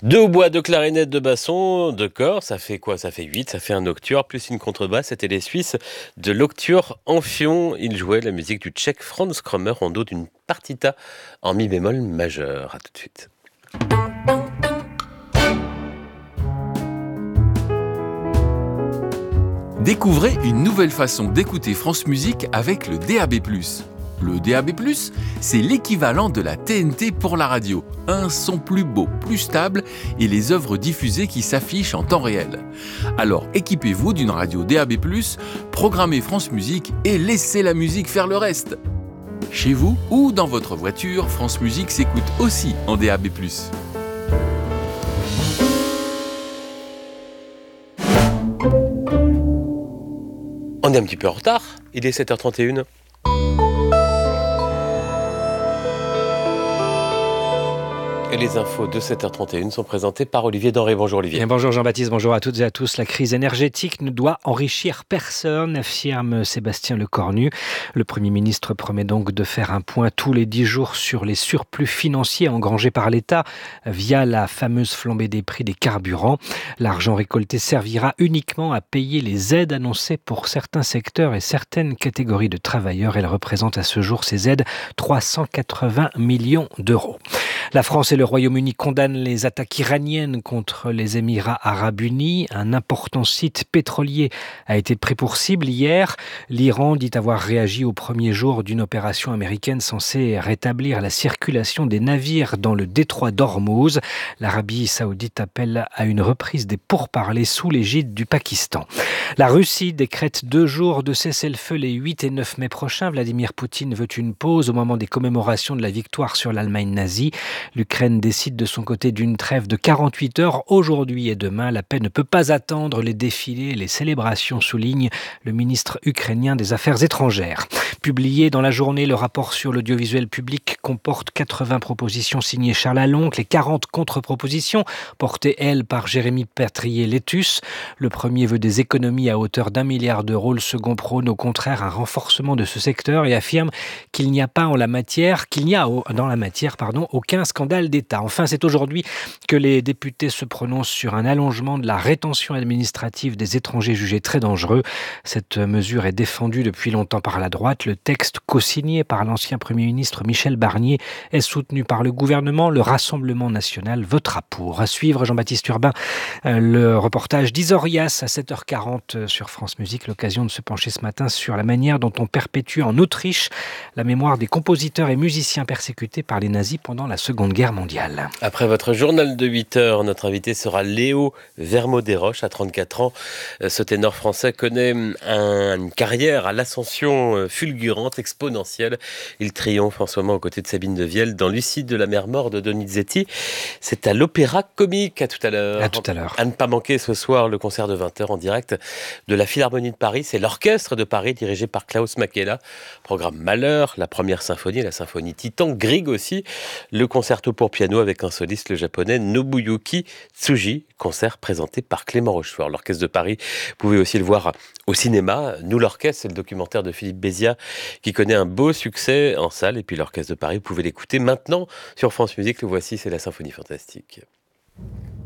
Deux hautbois, deux clarinettes, deux bassons, deux corps, ça fait quoi? Ça fait 8, ça fait un octuor, plus une contrebasse. C'était les Suisses de l'Octuor Amphion. Ils jouaient la musique du Tchèque Franz Krommer en dos d'une partita en mi bémol majeur. A tout de suite. Découvrez une nouvelle façon d'écouter France Musique avec le DAB+. Le DAB+, c'est l'équivalent de la TNT pour la radio. Un son plus beau, plus stable et les œuvres diffusées qui s'affichent en temps réel. Alors équipez-vous d'une radio DAB+, programmez France Musique et laissez la musique faire le reste. Chez vous ou dans votre voiture, France Musique s'écoute aussi en DAB+. On est un petit peu en retard, il est 7h31. Et les infos de 7h31 sont présentées par Olivier Denré. Bonjour Olivier. Et bonjour Jean-Baptiste, bonjour à toutes et à tous. La crise énergétique ne doit enrichir personne, affirme Sébastien Lecornu. Le Premier ministre promet donc de faire un point tous les 10 jours sur les surplus financiers engrangés par l'État via la fameuse flambée des prix des carburants. L'argent récolté servira uniquement à payer les aides annoncées pour certains secteurs et certaines catégories de travailleurs. Elles représentent à ce jour ces aides 380 millions d'euros. La France et le Royaume-Uni condamnent les attaques iraniennes contre les Émirats arabes unis. Un important site pétrolier a été pris pour cible hier. L'Iran dit avoir réagi au premier jour d'une opération américaine censée rétablir la circulation des navires dans le détroit d'Ormuz. L'Arabie saoudite appelle à une reprise des pourparlers sous l'égide du Pakistan. La Russie décrète 2 jours de cessez-le-feu les 8 et 9 mai prochains. Vladimir Poutine veut une pause au moment des commémorations de la victoire sur l'Allemagne nazie. L'Ukraine décide de son côté d'une trêve de 48 heures aujourd'hui et demain. La paix ne peut pas attendre les défilés et les célébrations, souligne le ministre ukrainien des Affaires étrangères. Publié dans la journée, le rapport sur l'audiovisuel public comporte 80 propositions signées Charles Aloncle et 40 contre-propositions portées, elles, par Jérémy Patrier-Létus. Le premier veut des économies à hauteur d'1 milliard d'euros. Le second prône au contraire un renforcement de ce secteur et affirme qu'il n'y a dans la matière, aucun scandale d'État. Enfin, c'est aujourd'hui que les députés se prononcent sur un allongement de la rétention administrative des étrangers jugés très dangereux. Cette mesure est défendue depuis longtemps par la droite. Le texte co-signé par l'ancien Premier ministre Michel Barnier est soutenu par le gouvernement. Le Rassemblement national votera pour. À suivre, Jean-Baptiste Urbain, le reportage d'Isorias à 7h40 sur France Musique. L'occasion de se pencher ce matin sur la manière dont on perpétue en Autriche la mémoire des compositeurs et musiciens persécutés par les nazis pendant la Seconde Guerre mondiale. Après votre journal de 8h, notre invité sera Léo Vermaux-Desroches. À 34 ans, ce ténor français connaît une carrière à l'ascension fulgurante, exponentielle. Il triomphe en ce moment aux côtés de Sabine de Vielle dans Lucie de la mer mort de Donizetti. C'est à l'Opéra Comique. À tout à l'heure. À tout à l'heure. À ne pas manquer ce soir le concert de 20h en direct de la Philharmonie de Paris. C'est l'orchestre de Paris dirigé par Klaus Makela. Programme Malheur, la première symphonie, la symphonie Titan, Grieg aussi, le concerto pour piano avec un soliste, le japonais Nobuyuki Tsuji, concert présenté par Clément Rochefort. L'orchestre de Paris, vous pouvez aussi le voir au cinéma. Nous, l'orchestre, c'est le documentaire de Philippe Béziat qui connaît un beau succès en salle. Et puis l'orchestre de Paris, vous pouvez l'écouter maintenant sur France Musique. Le voici, c'est la symphonie fantastique.